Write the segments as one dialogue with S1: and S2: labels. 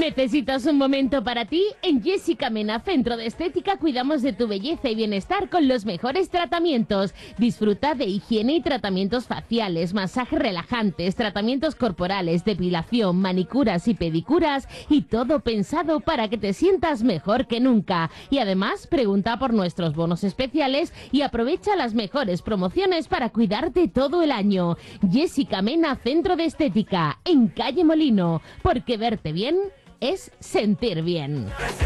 S1: ¿Necesitas un momento para ti? En Jessica Mena Centro de Estética cuidamos de tu belleza y bienestar con los mejores tratamientos. Disfruta de higiene y tratamientos faciales, masajes relajantes, tratamientos corporales, depilación, manicuras y pedicuras y todo pensado para que te sientas mejor que nunca. Y además, pregunta por nuestros bonos especiales y aprovecha las mejores promociones para cuidarte todo el año. Jessica Mena Centro de Estética, en Calle Molino, porque verte bien es sentir bien.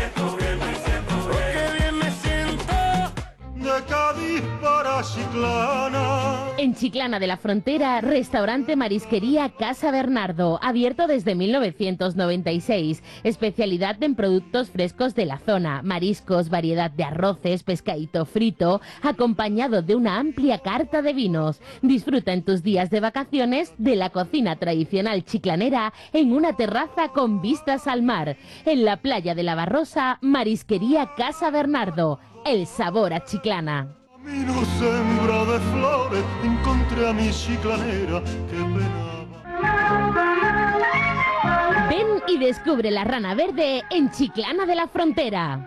S2: De Cádiz para Chiclana.
S1: En Chiclana de la Frontera, restaurante Marisquería Casa Bernardo, abierto desde 1996. Especialidad en productos frescos de la zona, mariscos, variedad de arroces, pescadito frito, acompañado de una amplia carta de vinos. Disfruta en tus días de vacaciones de la cocina tradicional chiclanera en una terraza con vistas al mar. En la playa de la Barrosa, Marisquería Casa Bernardo. El sabor a Chiclana.
S2: Camino sembra de flores, encontré a mi chiclanera que penaba.
S1: Ven y descubre la Rana Verde en Chiclana de la Frontera.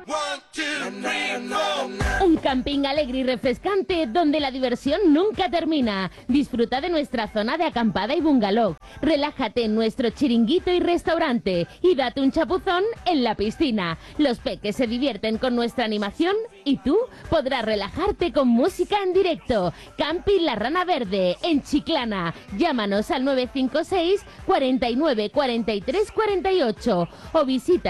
S1: Un camping alegre y refrescante donde la diversión nunca termina. Disfruta de nuestra zona de acampada y bungalow. Relájate en nuestro chiringuito y restaurante y date un chapuzón en la piscina. Los peques se divierten con nuestra animación y tú podrás relajarte con música en directo. Camping La Rana Verde en Chiclana. Llámanos al 956 49 43 48 o visita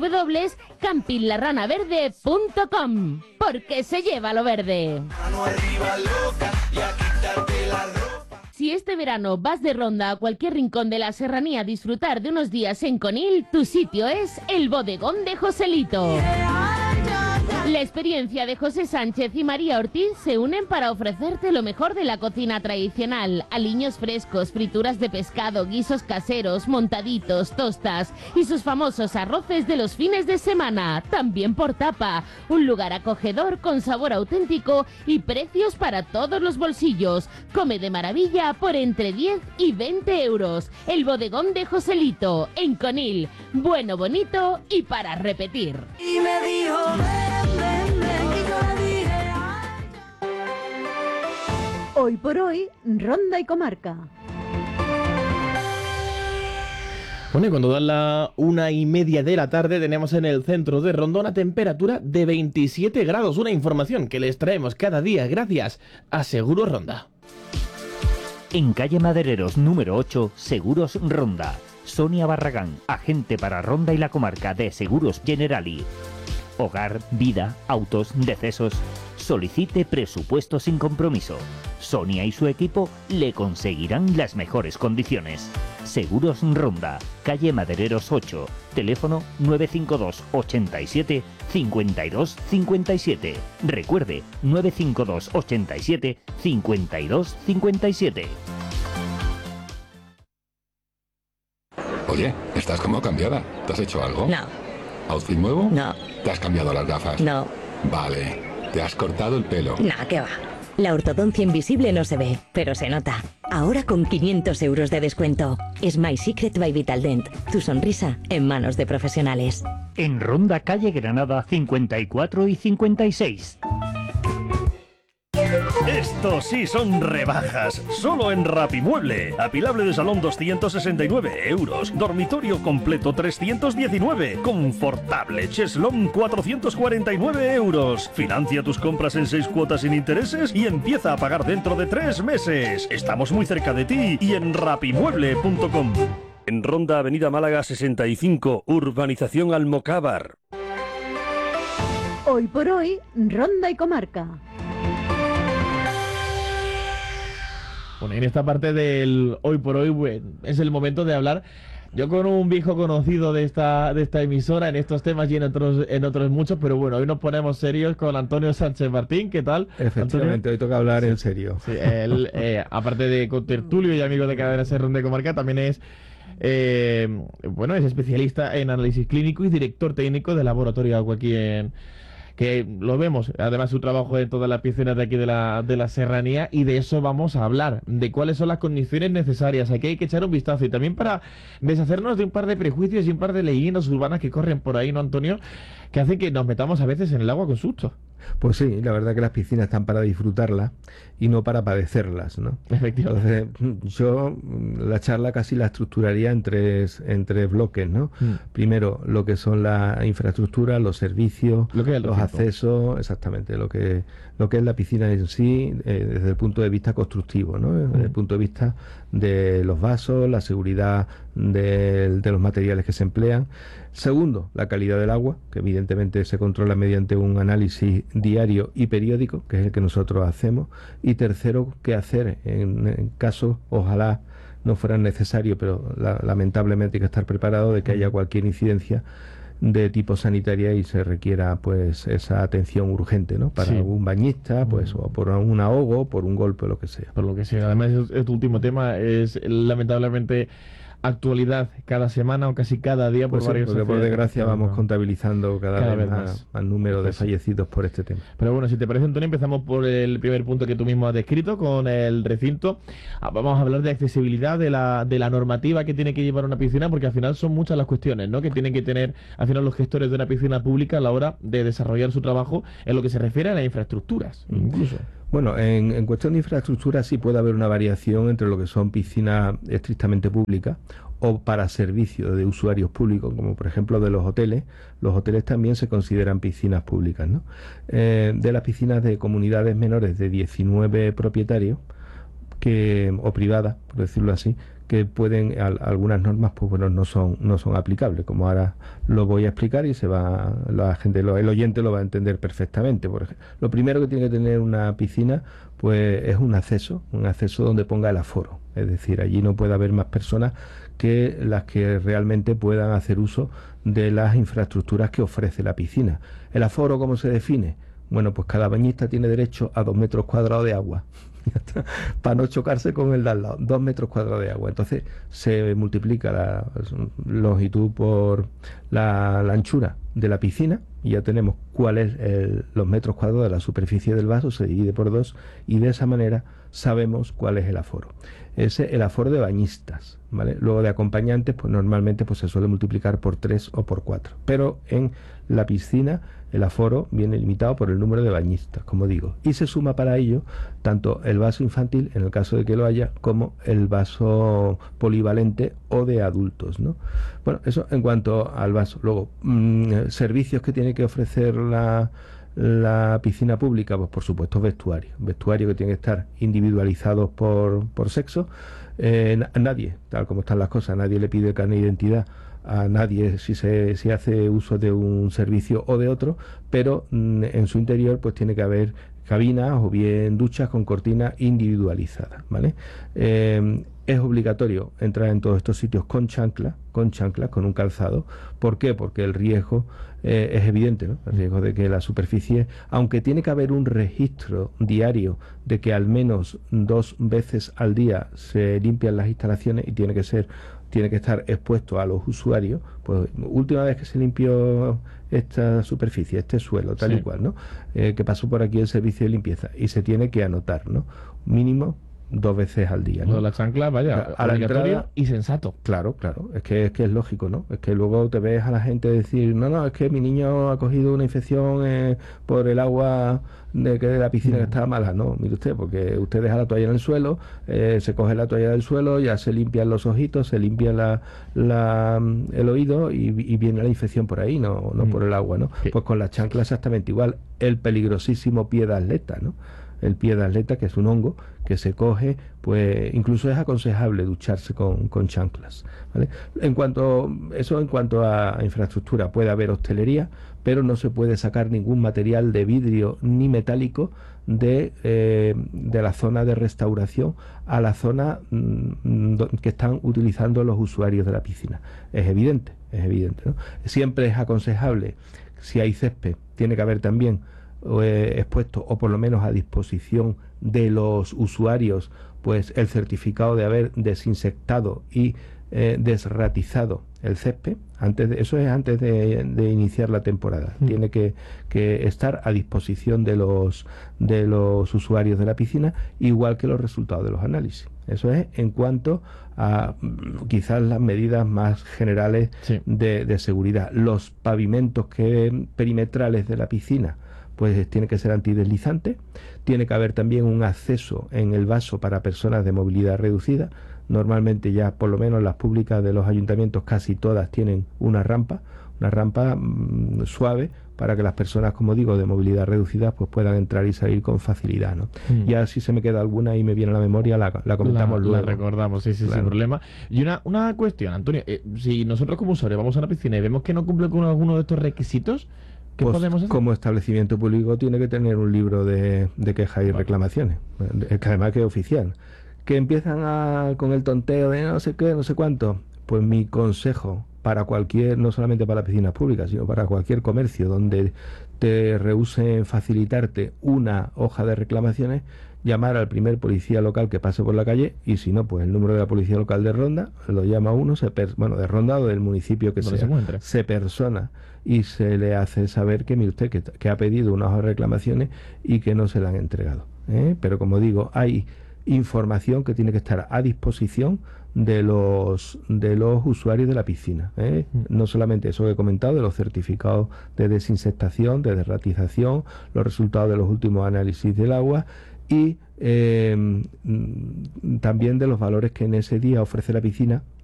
S1: www.campinglarranaverde.com porque se lleva lo verde. Si este verano vas de ronda a cualquier rincón de la serranía a disfrutar de unos días en Conil, tu sitio es el Bodegón de Joselito. La experiencia de José Sánchez y María Ortiz se unen para ofrecerte lo mejor de la cocina tradicional. Aliños frescos, frituras de pescado, guisos caseros, montaditos, tostas y sus famosos arroces de los fines de semana. También por tapa. Un lugar acogedor con sabor auténtico y precios para todos los bolsillos. Come de maravilla por entre 10 y 20 euros. El Bodegón de Joselito, en Conil. Bueno, bonito y para repetir.
S3: Y me dijo,
S4: Hoy por hoy, Ronda y Comarca.
S5: Bueno, y cuando dan la 1:30 de la tarde tenemos en el centro de Ronda una temperatura de 27 grados. Una información que les traemos cada día gracias a Seguros Ronda.
S6: En calle Madereros número 8, Seguros Ronda. Sonia Barragán, agente para Ronda y la Comarca de Seguros Generali. Hogar, vida, autos, decesos. Solicite presupuesto sin compromiso. Sonia y su equipo le conseguirán las mejores condiciones. Seguros Ronda, calle Madereros 8, teléfono 952 87 52 57. Recuerde, 952 87 52 57.
S7: Oye, estás como cambiada. ¿Te has hecho algo?
S8: No.
S7: ¿Outfit nuevo?
S8: No.
S7: ¿Te has cambiado las gafas?
S8: No.
S7: Vale. ¿Te has cortado el pelo?
S8: Nah, ¿qué va? La ortodoncia invisible no se ve, pero se nota. Ahora con 500 euros de descuento. Smile Secret by Vitaldent. Tu sonrisa en manos de profesionales.
S6: En Ronda, calle Granada 54 y 56.
S9: Estos sí son rebajas, solo en Rapimueble. Apilable de salón 269 euros, dormitorio completo 319, confortable cheslón 449 euros. Financia tus compras en 6 cuotas sin intereses y empieza a pagar dentro de 3 meses. Estamos muy cerca de ti y en rapimueble.com. En Ronda, Avenida Málaga 65, Urbanización Almocávar.
S4: Hoy por hoy, Ronda y Comarca.
S5: Bueno, en esta parte del hoy por hoy, bueno, es el momento de hablar yo con un viejo conocido de esta emisora en estos temas y en otros muchos, pero bueno, hoy nos ponemos serios con Antonio Sánchez Martín. ¿Qué tal?
S10: Efectivamente, hoy toca hablar en serio.
S5: Sí, él, aparte de contertulio y amigo de Cadena Ser Ronda y Comarca, también es es especialista en análisis clínico y director técnico del laboratorio Agua aquí en que lo vemos, además su trabajo en todas las piscinas de aquí de la serranía, y de eso vamos a hablar, de cuáles son las condiciones necesarias. Aquí hay que echar un vistazo y también para deshacernos de un par de prejuicios y un par de leyendas urbanas que corren por ahí, ¿no, Antonio?, que hacen que nos metamos a veces en el agua con susto.
S10: Pues sí, la verdad que las piscinas están para disfrutarlas y no para padecerlas, ¿no?
S5: Efectivamente.
S10: Entonces, yo la charla casi la estructuraría en tres bloques, ¿no? Primero, lo que son la infraestructura, los servicios, los accesos, exactamente, lo que es la piscina en sí, desde el punto de vista constructivo, ¿no? Desde el punto de vista de los vasos, la seguridad de los materiales que se emplean. Segundo, la calidad del agua, que evidentemente se controla mediante un análisis diario y periódico, que es el que nosotros hacemos. Y tercero, qué hacer en caso, ojalá no fuera necesario, pero lamentablemente hay que estar preparado de que haya cualquier incidencia de tipo sanitaria y se requiera pues esa atención urgente, ¿no? Para un bañista, pues o por un ahogo, por un golpe, lo que sea.
S5: Por lo que sea. Además, este último tema es lamentablemente actualidad cada semana o casi cada día por varios
S10: porque por desgracia vamos contabilizando cada vez más número de fallecidos por este tema.
S5: Pero bueno, si te parece, Antonio, empezamos por el primer punto que tú mismo has descrito con el recinto. Vamos a hablar de accesibilidad, de la normativa que tiene que llevar una piscina, porque al final son muchas las cuestiones, ¿no?, que tienen que tener al final los gestores de una piscina pública a la hora de desarrollar su trabajo en lo que se refiere a las infraestructuras, incluso.
S10: Bueno, en cuestión de infraestructura sí puede haber una variación entre lo que son piscinas estrictamente públicas o para servicio de usuarios públicos, como por ejemplo de los hoteles. Los hoteles también se consideran piscinas públicas, ¿no? De las piscinas de comunidades menores de 19 propietarios o privadas, por decirlo así, que pueden, algunas normas pues bueno, no son aplicables, como ahora lo voy a explicar y la gente, el oyente lo va a entender perfectamente. Por ejemplo, lo primero que tiene que tener una piscina pues es un acceso donde ponga el aforo, es decir, allí no puede haber más personas que las que realmente puedan hacer uso de las infraestructuras que ofrece la piscina. ¿El aforo cómo se define? Bueno, pues cada bañista tiene derecho a 2 metros cuadrados de agua. Para no chocarse con el de al lado, 2 metros cuadrados de agua. Entonces se multiplica la longitud por la anchura de la piscina y ya tenemos cuál es los metros cuadrados de la superficie del vaso, se divide por 2 y de esa manera sabemos cuál es el aforo. Ese es el aforo de bañistas, ¿vale? Luego de acompañantes, pues normalmente pues se suele multiplicar por 3 o por 4. Pero en la piscina el aforo viene limitado por el número de bañistas, como digo. Y se suma para ello tanto el vaso infantil, en el caso de que lo haya, como el vaso polivalente o de adultos, ¿no? Bueno, eso en cuanto al vaso. Luego, servicios que tiene que ofrecer la piscina pública, pues por supuesto vestuario que tiene que estar individualizados por sexo. Nadie, tal como están las cosas, nadie le pide carnet de identidad a nadie si hace uso de un servicio o de otro, pero en su interior pues tiene que haber cabinas o bien duchas con cortinas individualizadas, ¿vale? Es obligatorio entrar en todos estos sitios con chanclas, con un calzado. ¿Por qué? Porque el riesgo es evidente, ¿no? El riesgo de que la superficie, aunque tiene que haber un registro diario de que al menos 2 veces al día se limpian las instalaciones y tiene que estar expuesto a los usuarios, pues última vez que se limpió esta superficie, este suelo, tal y cual, ¿no? Que pasó por aquí el servicio de limpieza y se tiene que anotar, ¿no? Mínimo 2 veces al día, ¿no?
S5: La chancla, vaya,
S10: a la entrada
S5: y sensato.
S10: Claro, es que es lógico, ¿no? Es que luego te ves a la gente decir, no, es que mi niño ha cogido una infección por el agua de la piscina que estaba mala. No, mire usted, porque usted deja la toalla en el suelo, se coge la toalla del suelo, ya se limpian los ojitos, se limpia el oído y viene la infección por ahí, no por el agua, ¿no? Sí. Pues con la chancla exactamente igual. El peligrosísimo pie de atleta, ¿no? El pie de atleta, que es un hongo que se coge, pues incluso es aconsejable ducharse con chanclas, ¿vale? En cuanto a infraestructura, puede haber hostelería, pero no se puede sacar ningún material de vidrio ni metálico de la zona de restauración a la zona que están utilizando los usuarios de la piscina. Es evidente, ¿no? Siempre es aconsejable, si hay césped, tiene que haber también expuesto o por lo menos a disposición de los usuarios pues el certificado de haber desinsectado y desratizado el césped, eso es antes de iniciar la temporada. Tiene que estar a disposición de los usuarios de la piscina, igual que los resultados de los análisis. Eso es en cuanto a quizás las medidas más generales de seguridad. Los pavimentos perimetrales de la piscina pues tiene que ser antideslizante. Tiene que haber también un acceso en el vaso para personas de movilidad reducida. Normalmente ya por lo menos las públicas de los ayuntamientos casi todas tienen una rampa suave para que las personas, como digo, de movilidad reducida pues puedan entrar y salir con facilidad, ¿no? Ya si se me queda alguna y me viene a la memoria, la comentamos luego.
S5: La recordamos, sí,
S10: claro.
S5: Sin problema. Y una cuestión, Antonio, si nosotros como usuarios vamos a una piscina y vemos que no cumple con alguno de estos requisitos, ¿qué podemos hacer?
S10: Como establecimiento público tiene que tener un libro de quejas y reclamaciones, que además que es oficial. Que empiezan con el tonteo de no sé qué, no sé cuánto. Pues mi consejo para cualquier, no solamente para las piscinas públicas, sino para cualquier comercio donde te rehúsen facilitarte una hoja de reclamaciones, llamar al primer policía local que pase por la calle, y si no, pues el número de la policía local de Ronda, lo llama uno, de Ronda o del municipio que sea, se persona y se le hace saber que mire usted que ha pedido una hoja de reclamaciones y que no se la han entregado. Pero como digo, hay información que tiene que estar a disposición de los usuarios de la piscina, no solamente eso que he comentado, de los certificados de desinsectación, de derratización, los resultados de los últimos análisis del agua y también de los valores que en ese día ofrece la piscina